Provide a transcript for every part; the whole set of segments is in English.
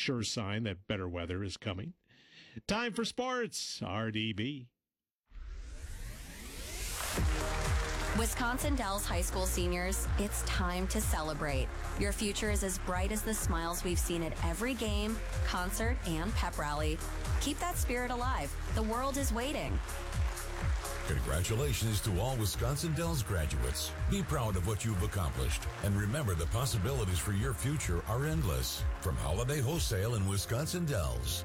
sure sign that better weather is coming. Time for sports, RDB. Wisconsin Dells High School seniors, it's time to celebrate. Your future is as bright as the smiles we've seen at every game, concert, and pep rally. Keep that spirit alive. The world is waiting. Congratulations to all Wisconsin Dells graduates. Be proud of what you've accomplished. And remember, the possibilities for your future are endless. From Holiday Wholesale in Wisconsin Dells.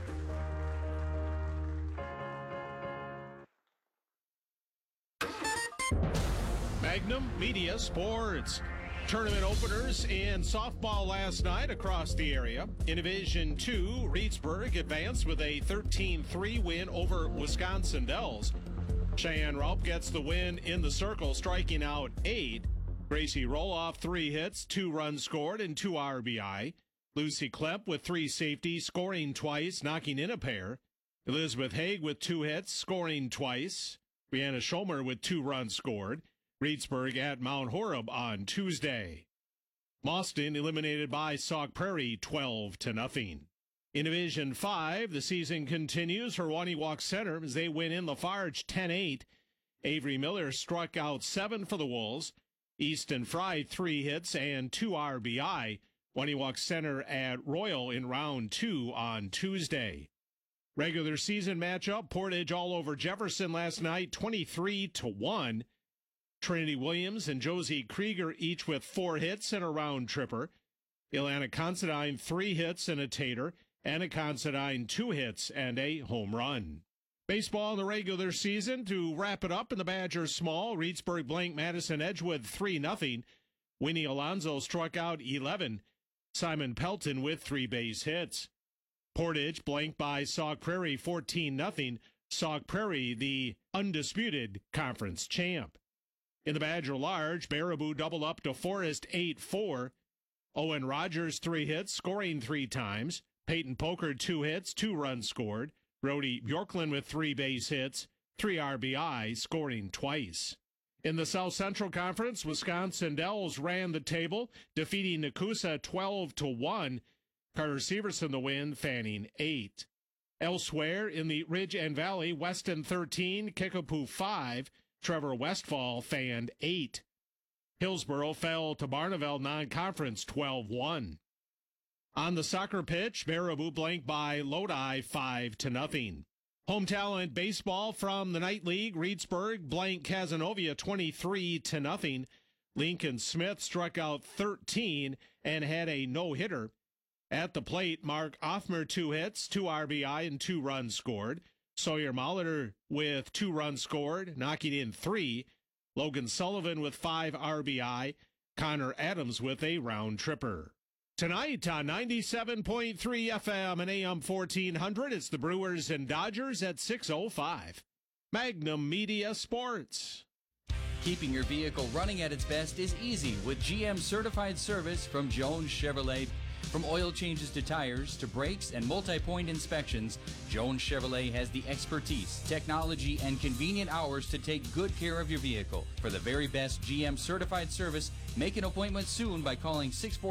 Magnum Media Sports. Tournament openers in softball last night across the area. In Division 2, Reedsburg advanced with a 13-3 win over Wisconsin Dells. Cheyenne Raup gets the win in the circle, striking out 8. Gracie Roloff, 3 hits, 2 runs scored, and 2 RBI. Lucy Klepp with 3 safeties, scoring twice, knocking in a pair. Elizabeth Haig with 2 hits, scoring twice. Brianna Schomer with 2 runs scored. Reedsburg at Mount Horeb on Tuesday. Mauston eliminated by Sauk Prairie 12-0. In Division 5, the season continues for Waniwak Center as they win in Lafarge 10-8. Avery Miller struck out 7 for the Wolves. Easton Fry 3 hits and 2 RBI. Waniwak Center at Royal in round 2 on Tuesday. Regular season matchup, Portage all over Jefferson last night, 23-1. Trinity Williams and Josie Krieger each with 4 hits and a round tripper. Ilana Considine 3 hits and a tater. Anna Considine 2 hits and a home run. Baseball in the regular season to wrap it up in the Badgers Small. Reedsburg blanked Madison Edgewood 3-0. Winnie Alonzo struck out 11. Simon Pelton with 3 base hits. Portage blanked by Sauk Prairie 14-0. Sauk Prairie the undisputed conference champ. In the Badger Large, Baraboo doubled up to Forest 8-4. Owen Rogers 3 hits, scoring 3 times. Peyton Poker 2 hits, 2 runs scored. Brody Bjorklund with 3 base hits, 3 RBI, scoring twice. In the South Central Conference, Wisconsin Dells ran the table, defeating Nakusa 12-1. Carter Severson the win, fanning 8. Elsewhere in the Ridge and Valley, Weston 13, Kickapoo 5. Trevor Westfall fanned 8. Hillsboro fell to Barneveld non-conference 12-1. On the soccer pitch, Baraboo blanked by Lodi 5-0. Home talent baseball from the Night League, Reedsburg blanked Cazenovia 23-0. Lincoln Smith struck out 13 and had a no-hitter. At the plate, Mark Offmer 2 hits, 2 RBI, and 2 runs scored. Sawyer Molitor with 2 runs scored, knocking in 3. Logan Sullivan with 5 RBI. Connor Adams with a round tripper. Tonight on 97.3 FM and AM 1400, it's the Brewers and Dodgers at 6:05. Magnum Media Sports. Keeping your vehicle running at its best is easy with GM certified service from Jones Chevrolet. From oil changes to tires to brakes and multi-point inspections, Jones Chevrolet has the expertise, technology, and convenient hours to take good care of your vehicle. For the very best GM certified service, make an appointment soon by calling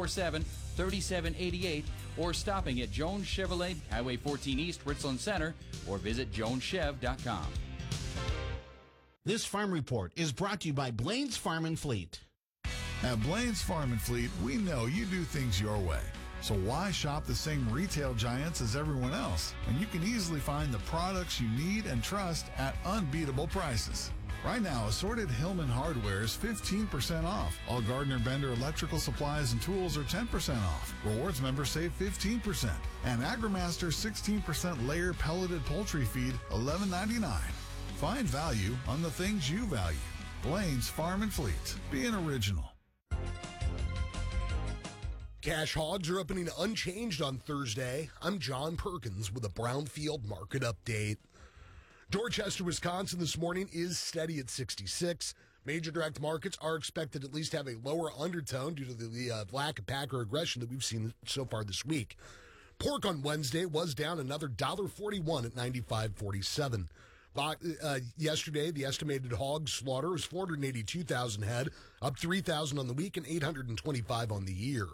647-3788 or stopping at Jones Chevrolet, Highway 14 East, Richland Center, or visit joneschev.com. This Farm Report is brought to you by Blaine's Farm and Fleet. At Blaine's Farm and Fleet, we know you do things your way. So why shop the same retail giants as everyone else when you can easily find the products you need and trust at unbeatable prices? Right now, assorted Hillman hardware is 15% off. All Gardner Bender electrical supplies and tools are 10% off. Rewards members save 15%. And AgriMaster 16% layer pelleted poultry feed, $11.99. Find value on the things you value. Blaine's Farm and Fleet. Be an original. Cash hogs are opening unchanged on Thursday. I'm John Perkins with a Brownfield market update. Dorchester, Wisconsin this morning is steady at 66. Major direct markets are expected to at least have a lower undertone due to the lack of packer aggression that we've seen so far this week. Pork on Wednesday was down another $1.41 at $95.47. Yesterday, the estimated hog slaughter was 482,000 head, up 3,000 on the week and 825 on the year.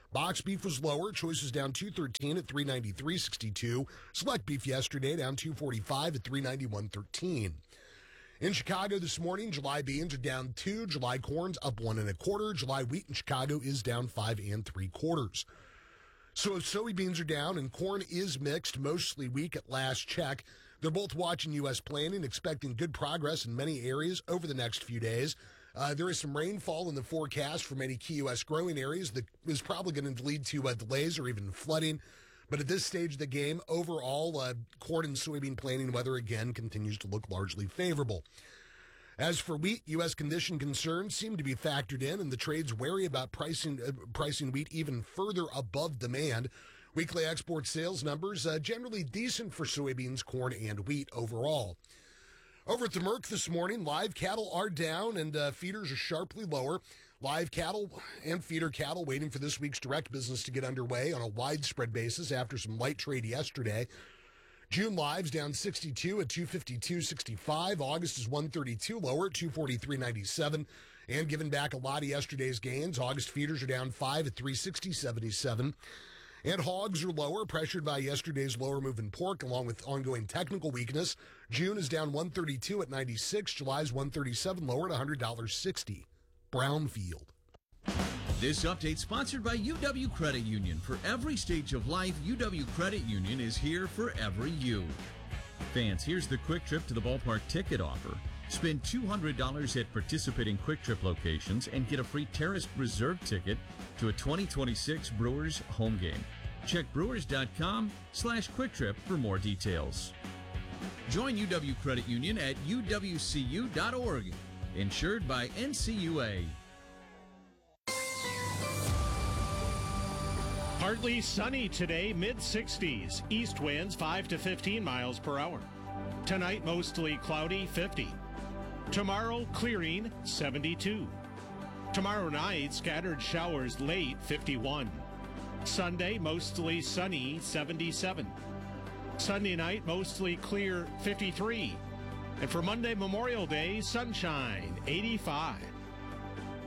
Box beef was lower. Choices down $2.13 at $3.93.62. Select beef yesterday down $2.45 at $3.91.13. In Chicago this morning, July beans are down 2. July corn's up 1 1/4. July wheat in Chicago is down 5 3/4. So soybeans are down and corn is mixed, mostly weak at last check. They're both watching U.S. planning, expecting good progress in many areas over the next few days. There is some rainfall in the forecast for many key U.S. growing areas that is probably going to lead to delays or even flooding. But at this stage of the game, overall, corn and soybean planting weather again continues to look largely favorable. As for wheat, U.S. condition concerns seem to be factored in, and the trade's wary about pricing wheat even further above demand. Weekly export sales numbers generally decent for soybeans, corn, and wheat overall. Over at the Merc this morning, live cattle are down and feeders are sharply lower. Live cattle and feeder cattle waiting for this week's direct business to get underway on a widespread basis after some light trade yesterday. June lives down 62 at 252.65. August is 132 lower at 243.97. And given back a lot of yesterday's gains, August feeders are down 5 at 360.77. And hogs are lower, pressured by yesterday's lower move in pork, along with ongoing technical weakness. June is down 132 at 96. July's 137 lower at $100.60. Brownfield. This update sponsored by UW Credit Union. For every stage of life, UW Credit Union is here for every you. Fans, here's the Quick Trip to the Ballpark ticket offer. Spend $200 at participating Quick Trip locations and get a free Terrace Reserve ticket to a 2026 Brewers home game. Check brewers.com/Quick Trip for more details. Join UW Credit Union at uwcu.org. Insured by NCUA. Partly sunny today, mid-60s. East winds 5 to 15 miles per hour. Tonight, mostly cloudy, 50. Tomorrow, clearing, 72. Tomorrow night, scattered showers late, 51. Sunday, mostly sunny, 77. Sunday night, mostly clear, 53. And for Monday, Memorial Day, sunshine, 85.